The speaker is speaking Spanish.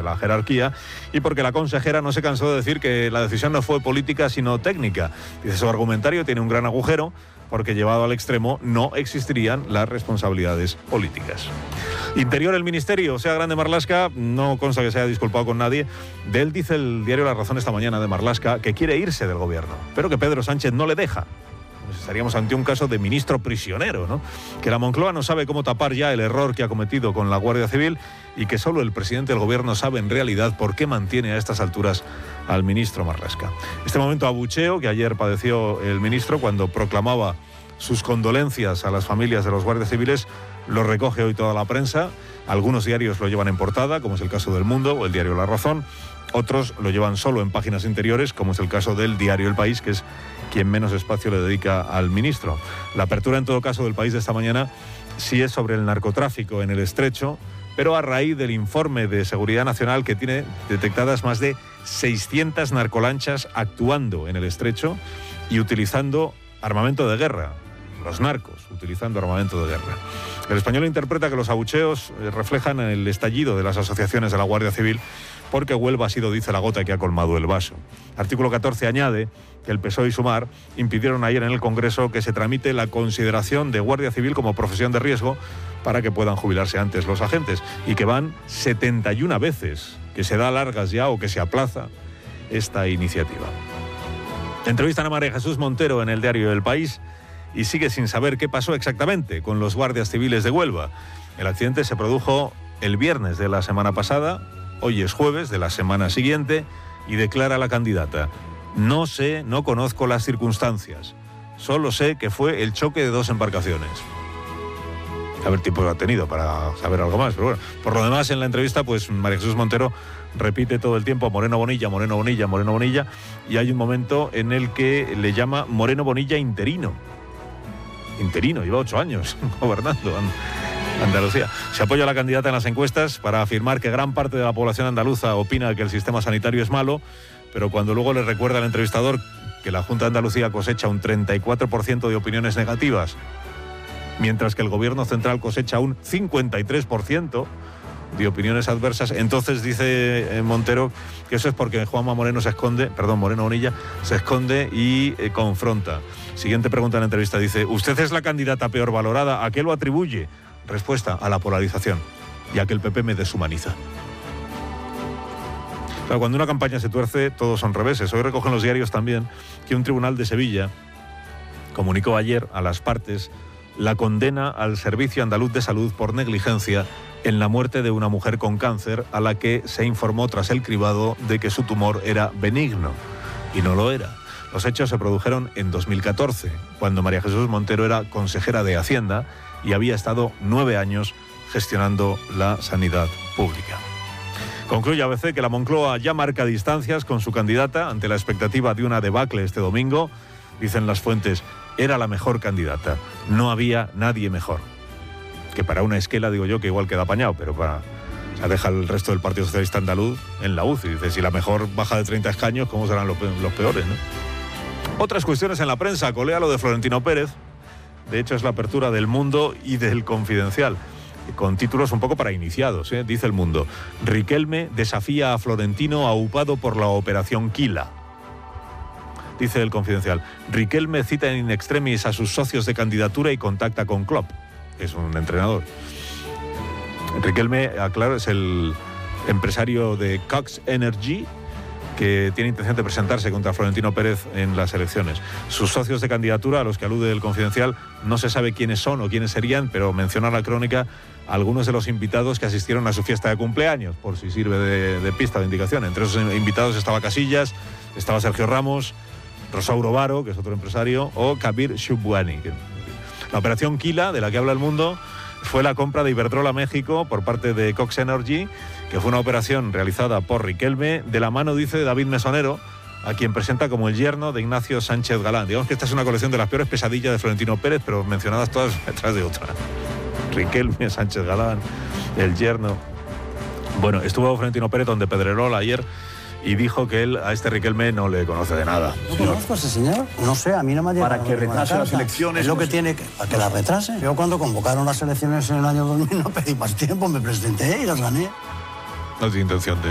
de la jerarquía y porque la consejera no se cansó de decir que la decisión no fue política sino técnica. Dice, su argumentario tiene un gran agujero porque llevado al extremo no existirían las responsabilidades políticas. Interior, el Ministerio, sea grande Marlaska, no consta que se haya disculpado con nadie. De él dice el diario La Razón esta mañana de Marlaska que quiere irse del gobierno, pero que Pedro Sánchez no le deja. Pues estaríamos ante un caso de ministro prisionero, ¿no? Que la Moncloa no sabe cómo tapar ya el error que ha cometido con la Guardia Civil y que solo el presidente del gobierno sabe en realidad por qué mantiene a estas alturas al ministro Marlaska. Este momento abucheo que ayer padeció el ministro cuando proclamaba sus condolencias a las familias de los guardias civiles lo recoge hoy toda la prensa. Algunos diarios lo llevan en portada, como es el caso del Mundo o el diario La Razón. Otros lo llevan solo en páginas interiores, como es el caso del diario El País, que es quien menos espacio le dedica al ministro. La apertura, en todo caso, del País de esta mañana sí es sobre el narcotráfico en el Estrecho, pero a raíz del informe de Seguridad Nacional que tiene detectadas más de 600 narcolanchas actuando en el Estrecho y utilizando armamento de guerra. Los narcos utilizando armamento de guerra. El Español interpreta que los abucheos reflejan el estallido de las asociaciones de la Guardia Civil porque Huelva ha sido, dice, la gota que ha colmado el vaso. Artículo 14 añade que el PSOE y Sumar impidieron ayer en el Congreso que se tramite la consideración de Guardia Civil como profesión de riesgo para que puedan jubilarse antes los agentes y que van 71 veces que se da largas ya o que se aplaza esta iniciativa. Entrevistan a María Jesús Montero en el diario El País y sigue sin saber qué pasó exactamente con los guardias civiles de Huelva. El accidente se produjo el viernes de la semana pasada, hoy es jueves de la semana siguiente y declara la candidata: no sé, no conozco las circunstancias, solo sé que fue el choque de dos embarcaciones. A ver, tiempo ha tenido para saber algo más, pero bueno, por lo demás en la entrevista pues María Jesús Montero repite todo el tiempo Moreno Bonilla, Moreno Bonilla, Moreno Bonilla, y hay un momento en el que le llama Moreno Bonilla interino. Interino, lleva 8 años gobernando Andalucía. Se apoya a la candidata en las encuestas para afirmar que gran parte de la población andaluza opina que el sistema sanitario es malo, pero cuando luego le recuerda al entrevistador que la Junta de Andalucía cosecha un 34% de opiniones negativas, mientras que el gobierno central cosecha un 53% de opiniones adversas, entonces dice Montero que eso es porque Juanma Moreno Moreno Bonilla se esconde y confronta. Siguiente pregunta en la entrevista, dice: ¿usted es la candidata peor valorada? ¿A qué lo atribuye? Respuesta: a la polarización y a que el PP me deshumaniza. Claro, cuando una campaña se tuerce, todos son reveses. Hoy recogen los diarios también que un tribunal de Sevilla comunicó ayer a las partes la condena al Servicio Andaluz de Salud por negligencia en la muerte de una mujer con cáncer a la que se informó tras el cribado de que su tumor era benigno, y no lo era. Los hechos se produjeron en 2014, cuando María Jesús Montero era consejera de Hacienda y había estado 9 años gestionando la sanidad pública. Concluye ABC que la Moncloa ya marca distancias con su candidata ante la expectativa de una debacle este domingo. Dicen las fuentes, era la mejor candidata, no había nadie mejor. Que para una esquela, digo yo, que igual queda apañado, pero para... O sea, deja el resto del Partido Socialista Andaluz en la UCI. Dice, si la mejor baja de 30 escaños, ¿cómo serán los peores, no? Otras cuestiones en la prensa, colea lo de Florentino Pérez. De hecho, es la apertura del Mundo y del Confidencial, con títulos un poco para iniciados, ¿eh? Dice el Mundo: Riquelme desafía a Florentino aupado por la operación Quila. Dice el Confidencial: Riquelme cita in extremis a sus socios de candidatura y contacta con Klopp, que es un entrenador. Riquelme, aclaro, es el empresario de Cox Energy, que tiene intención de presentarse contra Florentino Pérez en las elecciones. Sus socios de candidatura, a los que alude el Confidencial, no se sabe quiénes son o quiénes serían, pero menciona la crónica algunos de los invitados que asistieron a su fiesta de cumpleaños, por si sirve de pista, de indicación. Entre esos invitados estaba Casillas, estaba Sergio Ramos, Rosauro Varo, que es otro empresario, o Kabir Shubwani. La operación Quila, de la que habla el Mundo, fue la compra de Iberdrola México por parte de Cox Energy, que fue una operación realizada por Riquelme de la mano, dice, David Mesonero, a quien presenta como el yerno de Ignacio Sánchez Galán. Digamos que esta es una colección de las peores pesadillas de Florentino Pérez, pero mencionadas todas detrás de otra. Riquelme, Sánchez Galán, el yerno. Bueno, estuvo Florentino Pérez donde Pedrerol ayer y dijo que él a este Riquelme no le conoce de nada. ¿No conozco a ese señor? No sé, a mí no me ha llegado. Para que retrase las elecciones. Es lo que tiene que... ¿Para que las retrase? Yo cuando convocaron las elecciones en el año 2000 no pedí más tiempo, me presenté y las gané. No tiene intención de